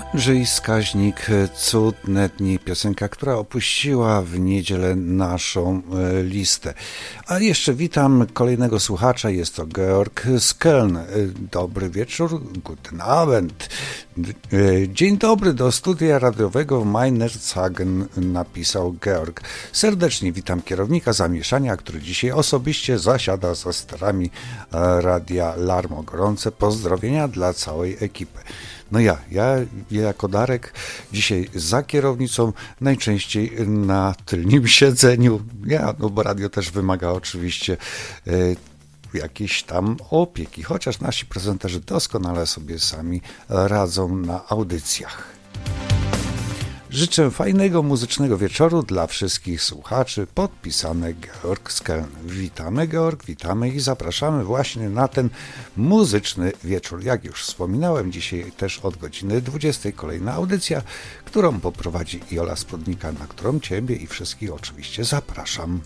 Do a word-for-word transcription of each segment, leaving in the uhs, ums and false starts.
Andrzej Skaźnik, Cudne dni, piosenka, która opuściła w niedzielę naszą e, listę. A jeszcze witam kolejnego słuchacza, jest to Georg z Köln. E, dobry wieczór, guten Abend. E, dzień dobry, do studia radiowego Meinerzhagen, napisał Georg. Serdecznie witam kierownika zamieszania, który dzisiaj osobiście zasiada za sterami e, radia Larmo. Gorące pozdrowienia dla całej ekipy. No ja, ja jako Darek dzisiaj za kierownicą, najczęściej na tylnym siedzeniu. Ja, no bo radio też wymaga oczywiście y, jakiejś tam opieki, chociaż nasi prezenterzy doskonale sobie sami radzą na audycjach. Życzę fajnego muzycznego wieczoru dla wszystkich słuchaczy. Podpisane Georg z Köln. Witamy Georg, witamy i zapraszamy właśnie na ten muzyczny wieczór. Jak już wspominałem, dzisiaj też od godziny dwudziestej kolejna audycja, którą poprowadzi Jola Sprudnika, na którą Ciebie i wszystkich oczywiście zapraszam.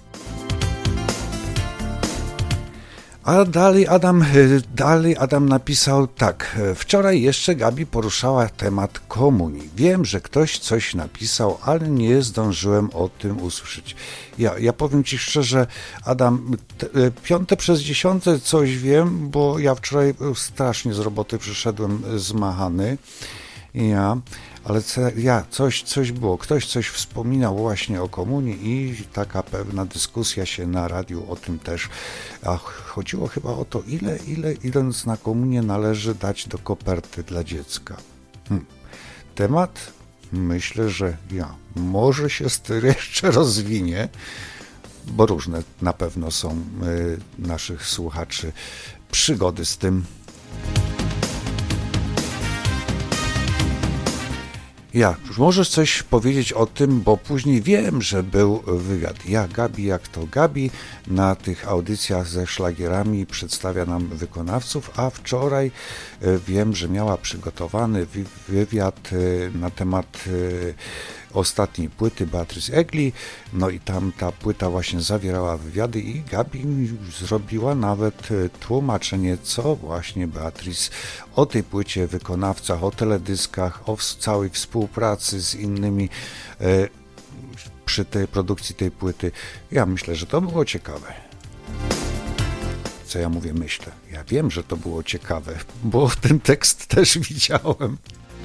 A dalej Adam, dalej Adam napisał tak. Wczoraj jeszcze Gabi poruszała temat komunii. Wiem, że ktoś coś napisał, ale nie zdążyłem o tym usłyszeć. Ja, ja powiem Ci szczerze, Adam, te, piąte przez dziesiąte coś wiem, bo ja wczoraj strasznie z roboty przyszedłem zmachany. Ja, ale co, ja, coś, coś było, ktoś coś wspominał właśnie o komunii i taka pewna dyskusja się na radiu o tym też, a chodziło chyba o to, ile, ile idąc na komunię należy dać do koperty dla dziecka. Hmm. Temat, myślę, że ja, może się styr jeszcze rozwinie, bo różne na pewno są y, naszych słuchaczy przygody z tym. Ja, możesz coś powiedzieć o tym, bo później wiem, że był wywiad. Ja, Gabi, jak to Gabi, na tych audycjach ze szlagierami przedstawia nam wykonawców, a wczoraj wiem, że miała przygotowany wywiad na temat ostatniej płyty Beatrice Egli, no i tam ta płyta właśnie zawierała wywiady i Gabi zrobiła nawet tłumaczenie, co właśnie Beatrice o tej płycie, wykonawcach, o teledyskach, o całej współpracy z innymi e, przy tej produkcji tej płyty. Ja myślę, że to było ciekawe. Co ja mówię, myślę? Ja wiem, że to było ciekawe, bo ten tekst też widziałem.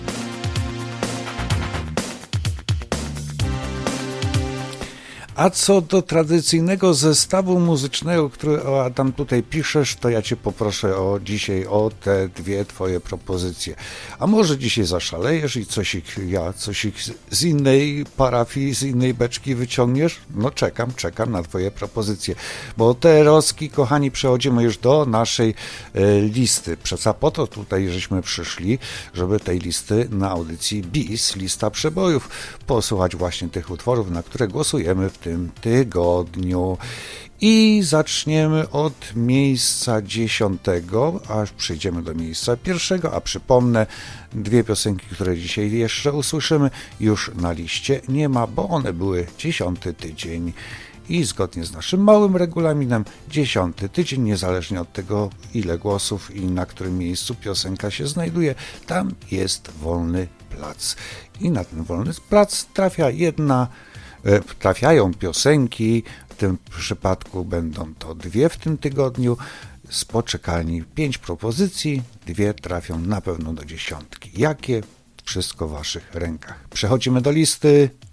A co do tradycyjnego zestawu muzycznego, który Adam tutaj piszesz, to ja Cię poproszę o dzisiaj o te dwie Twoje propozycje. A może dzisiaj zaszalejesz i coś ich, ja, coś ich z innej parafii, z innej beczki wyciągniesz? No czekam, czekam na Twoje propozycje. Bo te roski, kochani, przechodzimy już do naszej e, listy. Przeca po to tutaj żeśmy przyszli, żeby tej listy na audycji BIS, lista przebojów, posłuchać właśnie tych utworów, na które głosujemy w tym tym tygodniu. I zaczniemy od miejsca dziesiątego, aż przejdziemy do miejsca pierwszego, a przypomnę, dwie piosenki, które dzisiaj jeszcze usłyszymy, już na liście nie ma, bo one były dziesiąty tydzień. I zgodnie z naszym małym regulaminem, dziesiąty tydzień, niezależnie od tego, ile głosów i na którym miejscu piosenka się znajduje, tam jest wolny plac. I na ten wolny plac trafia jedna trafiają piosenki, w tym przypadku będą to dwie w tym tygodniu, z poczekalni pięć propozycji, dwie trafią na pewno do dziesiątki. Jakie? Wszystko w Waszych rękach. Przechodzimy do listy.